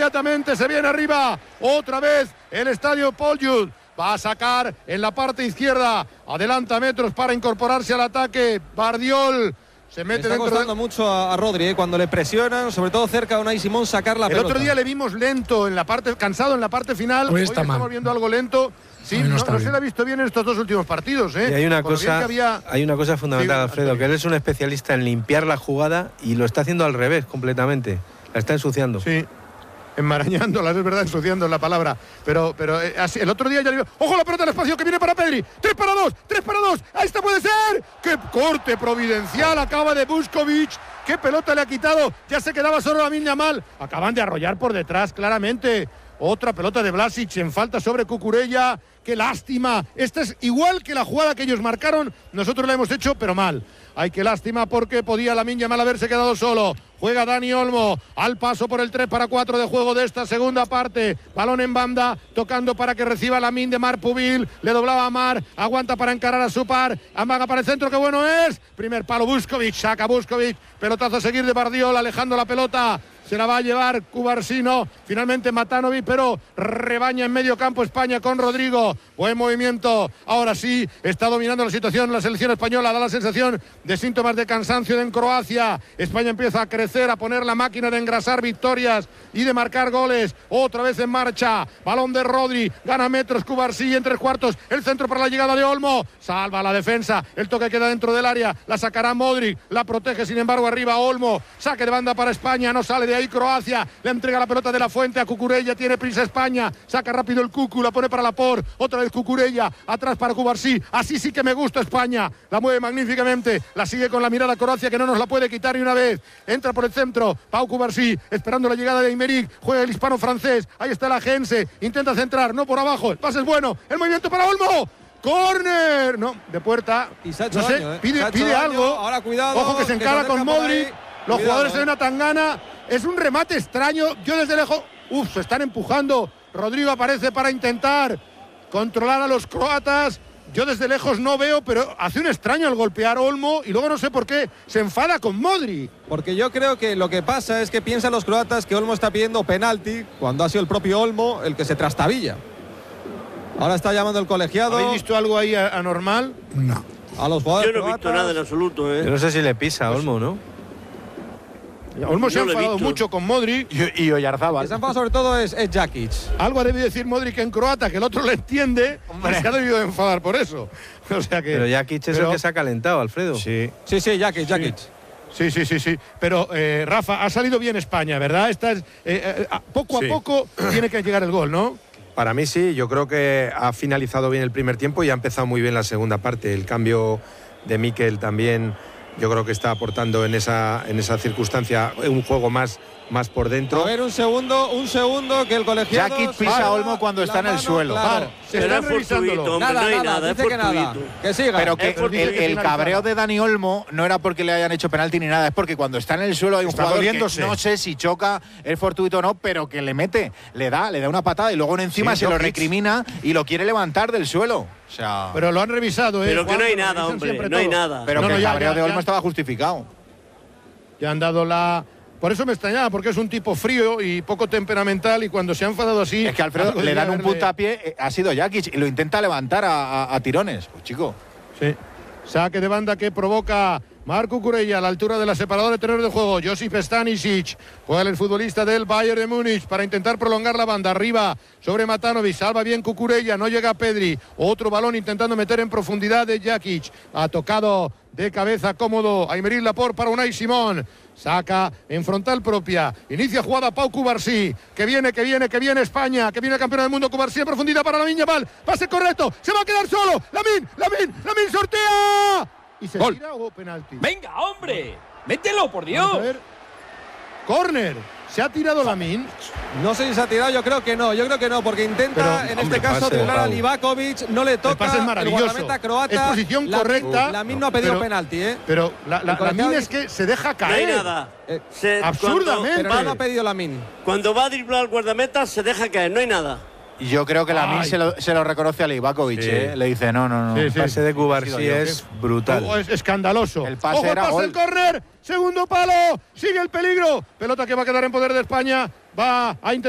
inmediatamente, se viene arriba, otra vez el estadio Poljud. Va a sacar en la parte izquierda, adelanta metros para incorporarse al ataque. Bardiol se mete dentro. Está costando mucho a Rodri, cuando le presionan, sobre todo cerca de Unai Simón, sacar la pelota. El otro día le vimos lento en la parte, cansado en la parte final. Hoy estamos viendo algo lento. Sí, no se le ha visto bien en estos dos últimos partidos, ¿eh? Y hay una cosa fundamental, sí, Alfredo, que él es un especialista en limpiar la jugada y lo está haciendo al revés completamente. La está ensuciando. Sí. Enmarañándola, es verdad, ensuciando la palabra. Pero así, el otro día ya le vio. ¡Ojo la pelota al espacio que viene para Pedri! ¡3 para 2! ¡3 para 2! ¡Ahí está, puede ser! ¡Qué corte providencial acaba de Vuskovic! ¡Qué pelota le ha quitado! Ya se quedaba solo Lamine Yamal. Acaban de arrollar por detrás, claramente. Otra pelota de Vlasic en falta sobre Cucurella. ¡Qué lástima! Esta es igual que la jugada que ellos marcaron. Nosotros la hemos hecho, pero mal. Ay, qué lástima, porque podía Lamine Yamal haberse quedado solo. Juega Dani Olmo al paso por el 3 para 4 de juego de esta segunda parte. Balón en banda, tocando para que reciba Lamine de Marpubil. Le doblaba a Mar, aguanta para encarar a su par. Amaga para el centro, qué bueno es. Primer palo, Vuskovic, saca Vuskovic. Pelotazo a seguir de Bardiol, alejando la pelota. Se la va a llevar Cubarsino, finalmente Matanovic, pero rebaña en medio campo España con Rodrigo. Buen movimiento, ahora sí, está dominando la situación la selección española, da la sensación de síntomas de cansancio en Croacia. España empieza a crecer, a poner la máquina de engrasar victorias y de marcar goles. Otra vez en marcha, balón de Rodri, gana metros Cubarsí en 3/4, el centro para la llegada de Olmo, salva la defensa, el toque queda dentro del área, la sacará Modric, la protege sin embargo arriba Olmo, saque de banda para España, no sale de ahí Croacia, le entrega la pelota de la Fuente a Cucurella, tiene prisa España, saca rápido el Cucu, la pone para Laporte, otra vez Cucurella, atrás para Cubarsí, así sí que me gusta España, la mueve magníficamente, la sigue con la mirada Croacia que no nos la puede quitar ni una vez, entra por el centro, Pau Cubarsí, esperando la llegada de Aymeric, juega el hispano francés, ahí está la Gense, intenta centrar, no por abajo, el pase es bueno, el movimiento para Olmo, ¡córner! No, de puerta, y se ha hecho no sé, daño, pide algo, ahora cuidado, ojo que se encara con Modric, los jugadores de una tangana. Es un remate extraño, yo desde lejos, se están empujando, Rodrigo aparece para intentar controlar a los croatas, yo desde lejos no veo, pero hace un extraño al golpear Olmo y luego no sé por qué se enfada con Modric. Porque yo creo que lo que pasa es que piensan los croatas que Olmo está pidiendo penalti cuando ha sido el propio Olmo el que se trastabilla. Ahora está llamando el colegiado. ¿Habéis visto algo ahí anormal? No. A los jugadores yo no he visto nada en absoluto, ¿eh? Yo no sé si le pisa a Olmo, ¿no? Olmo se ha enfadado mucho con Modric y Oyarzábal. El que se ha enfadado sobre todo es Jakic. Algo ha debido decir Modric en croata, que el otro le entiende, y se ha debido enfadar por eso. O sea que, pero Jakic es el que se ha calentado, Alfredo. Sí, Jakic. Sí. Pero, Rafa, ha salido bien España, ¿verdad? Poco a poco tiene que llegar el gol, ¿no? Para mí sí, yo creo que ha finalizado bien el primer tiempo y ha empezado muy bien la segunda parte. El cambio de Mikel también, yo creo que está aportando en esa circunstancia un juego más por dentro. A ver, un segundo, que el colegiado... Jakic pisa a Olmo cuando está en el suelo. Claro. Se están revisándolo. Nada, dice que nada. Que siga. Pero que el cabreo de Dani Olmo no era porque le hayan hecho penalti ni nada, es porque cuando está en el suelo hay un jugador que no sé si choca, es fortuito o no, pero que le mete, le da una patada y luego encima se lo recrimina y lo quiere levantar del suelo. O sea, pero lo han revisado, ¿eh? Pero que no hay nada, hombre, no hay nada. Pero que el cabreo de Olmo estaba justificado. Ya han dado la... Por eso me extrañaba, porque es un tipo frío y poco temperamental y cuando se ha enfadado así... Es que Alfredo le dan un puntapié, ha sido Jakic y lo intenta levantar a tirones. Pues chico. Sí. Saque de banda que provoca Marco Cucurella a la altura de la separadora de terreno de juego. Josip Stanisic, juega el futbolista del Bayern de Múnich para intentar prolongar la banda. Arriba sobre Matanovic, salva bien Cucurella, no llega Pedri. Otro balón intentando meter en profundidad de Jakic. Ha tocado de cabeza cómodo Aymeric Laporte para Unai Simón. Saca en frontal propia. Inicia jugada Pau Cubarsí. Que viene España. Que viene el campeón del mundo Cubarsí en profundidad para Lamine Yamal. Pase correcto. Se va a quedar solo. Lamine sortea. ¿Y se tira o penalti? ¡Venga, hombre! ¡Mételo, por Dios! Vamos a ver. Córner. ¿Se ha tirado Lamine? No sé si se ha tirado, yo creo que no, porque intenta, en este caso, driblar a Livakovic, no le toca, el pase es maravilloso. guardameta croata. Es posición correcta. Lamine no ha pedido penalti, ¿eh? Pero Lamine es que se deja caer. No hay nada. Absurdamente. Pero no ha pedido Lamine. Cuando va a driblar al guardameta, se deja caer, no hay nada. Y yo creo que Lamine se lo reconoce a Livakovic, Le dice, no. El pase de Cubarsí es brutal. Es escandaloso. El pase era gol. el córner. Segundo palo. Sigue el peligro. Pelota que va a quedar en poder de España. Va a intentar